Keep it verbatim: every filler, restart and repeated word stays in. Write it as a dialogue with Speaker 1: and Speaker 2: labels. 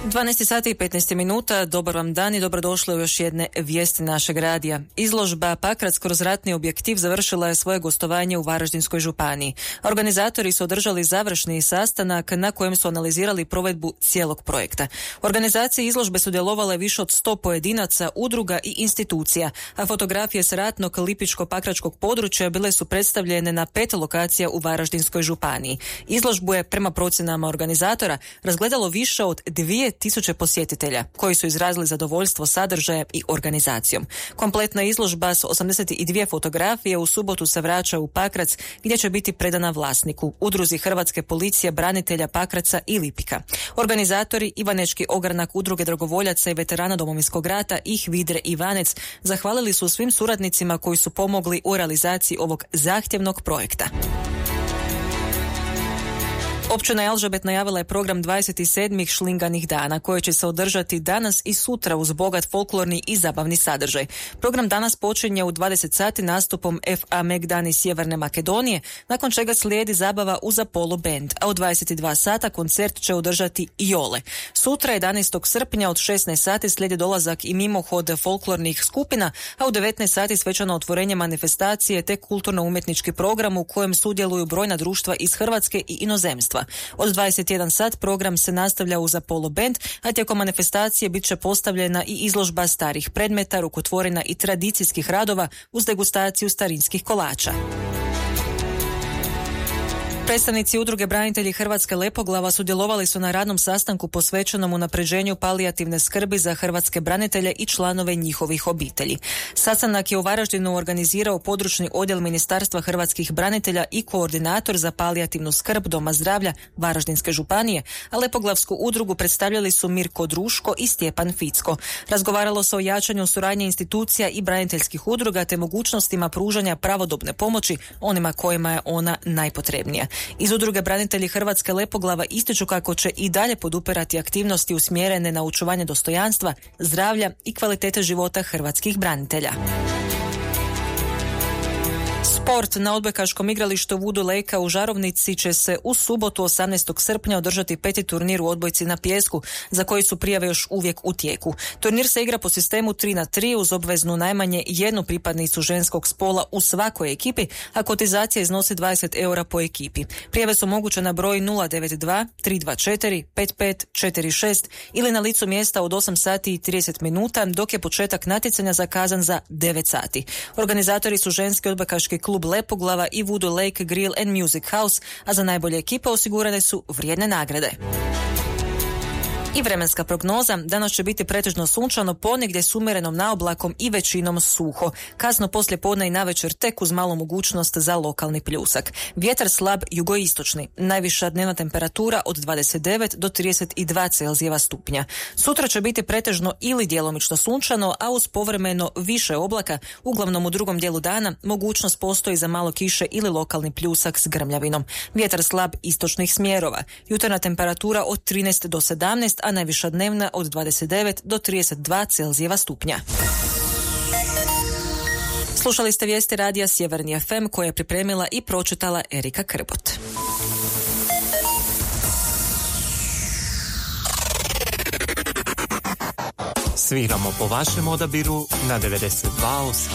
Speaker 1: dvanaest sati i petnaest minuta, dobar vam dan i dobrodošli u još jedne vijesti našeg radija. Izložba Pakrac kroz ratni objektiv završila je svoje gostovanje u Varaždinskoj županiji. Organizatori su održali završni sastanak na kojem su analizirali provedbu cijelog projekta. U organizaciji izložbe su djelovale više od sto pojedinaca, udruga i institucija, a fotografije s ratnog lipičko-pakračkog područja bile su predstavljene na pet lokacija u Varaždinskoj županiji. Izložbu je, prema procjenama organizatora, razgledalo više od dvije tisuće posjetitelja koji su izrazili zadovoljstvo sadržajem i organizacijom. Kompletna izložba s osamdeset dvije fotografije u subotu se vraća u Pakrac, gdje će biti predana vlasniku, udruzi Hrvatske policije, branitelja Pakraca i Lipika. Organizatori Ivanečki ogranak udruge dragovoljaca i veterana Domovinskog rata i Hvidre Ivanec zahvalili su svim suradnicima koji su pomogli u realizaciji ovog zahtjevnog projekta. Općina Jalžabet najavila je program dvadeset sedam šlinganih dana koji će se održati danas i sutra uz bogat folklorni i zabavni sadržaj. Program danas počinje u dvadeset sati nastupom F A Megdani Sjeverne Makedonije, nakon čega slijedi zabava uz Apollo Band, a u dvadeset dva sata koncert će održati Jole. Sutra jedanaestog srpnja od šesnaest sati slijedi dolazak i mimohod folklornih skupina, a u devetnaest sati svečano otvorenje manifestacije te kulturno-umjetnički program u kojem sudjeluju brojna društva iz Hrvatske i inozemstva. Od dvadeset jedan sat program se nastavlja uz Apollo Band, a tijekom manifestacije bit će postavljena i izložba starih predmeta, rukotvorina i tradicijskih radova uz degustaciju starinskih kolača. Predstavnici udruge branitelji Hrvatske Lepoglava sudjelovali su na radnom sastanku posvećenom unapređenju palijativne skrbi za hrvatske branitelje i članove njihovih obitelji. Sastanak je u Varaždinu organizirao područni odjel Ministarstva hrvatskih branitelja i koordinator za palijativnu skrb Doma zdravlja Varaždinske županije, a Lepoglavsku udrugu predstavljali su Mirko Druško i Stjepan Ficko. Razgovaralo se o jačanju suradnje institucija i braniteljskih udruga te mogućnostima pružanja pravodobne pomoći onima kojima je ona najpotrebnija. Iz udruge branitelji Hrvatske Lepoglava ističu kako će i dalje podupirati aktivnosti usmjerene na očuvanje dostojanstva, zdravlja i kvalitete života hrvatskih branitelja. Sport na odbojkaškom igralištu Vudu Lejka u Žarovnici će se u subotu osamnaestog srpnja održati peti turnir u odbojci na pijesku, za koji su prijave još uvijek u tijeku. Turnir se igra po sistemu tri na tri uz obveznu najmanje jednu pripadnicu ženskog spola u svakoj ekipi, a kotizacija iznosi dvadeset eura po ekipi. Prijave su moguće na broj nula devet dva tri dva četiri pet pet četiri šest ili na licu mjesta od osam sati i trideset minuta, dok je početak natjecanja zakazan za devet sati. Organizatori su ženski odbojkaški klub Lepoglava i Vudu Lake Grill and Music House, a za najbolje ekipe osigurane su vrijedne nagrade. I vremenska prognoza. Danas će biti pretežno sunčano, ponegdje s umjerenom naoblakom i većinom suho. Kasno poslije podne i navečer tek uz malu mogućnost za lokalni pljusak. Vjetar slab jugoistočni. Najviša dnevna temperatura od dvadeset devet do trideset dva Celzijeva stupnja. Sutra će biti pretežno ili djelomično sunčano, a uz povremeno više oblaka, uglavnom u drugom dijelu dana, mogućnost postoji za malo kiše ili lokalni pljusak s grmljavinom. Vjetar slab istočnih smjerova. Jutarnja temperatura od trinaest do sedamnaest, a najviša dnevna od dvadeset devet do trideset dva Celzijeva stupnja. Slušali ste vijesti radija Sjeverni F M koje je pripremila i pročitala Erika Krbot.
Speaker 2: Sviramo po vašem odabiru na devedeset dva osam.